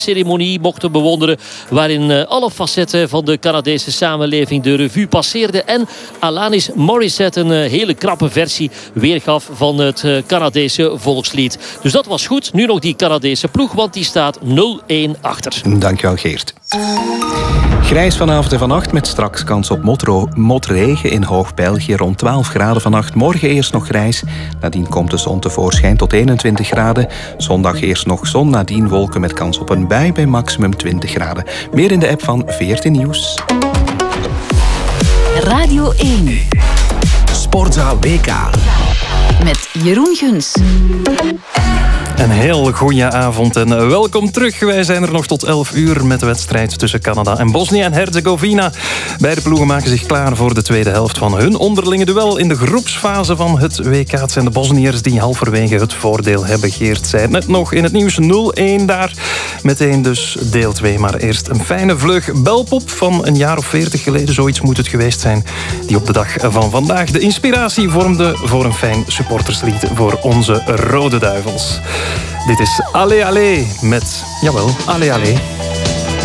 ceremonie mochten bewonderen, waarin alle facetten van de Canadese samenleving de revue passeerden en Alanis Morissette een hele krappe versie weergaf van het Canadese volkslied. Dus dat was goed. Nu nog die Canadese ploeg, want die staat 0-1 achter. Dankjewel, Geert. Grijs vanavond en vannacht met straks kans op motregen in Hoog-België. Rond 12 graden vannacht. Morgen eerst nog grijs. Nadien komt de zon tevoorschijn tot 21 graden. Zondag eerst nog zon, nadien wolken met kans op een bui bij maximum 20 graden. Meer in de app van VRT Nieuws. Radio 1. Sportza WK. Met Jeroen Guns. Een heel goede avond en welkom terug. Wij zijn er nog tot 11 uur met de wedstrijd tussen Canada en Bosnië en Herzegovina. Beide ploegen maken zich klaar voor de tweede helft van hun onderlinge duel in de groepsfase van het WK. Het zijn de Bosniërs die halverwege het voordeel hebben. Geert zei het net nog in het nieuws, 0-1 daar. Meteen dus deel 2, maar eerst een fijne vleug belpop van een jaar of 40 geleden. Zoiets moet het geweest zijn, die op de dag van vandaag de inspiratie vormde voor een fijn supporterslied voor onze Rode Duivels. Dit is Allez Allez met, jawel, Allez Allez.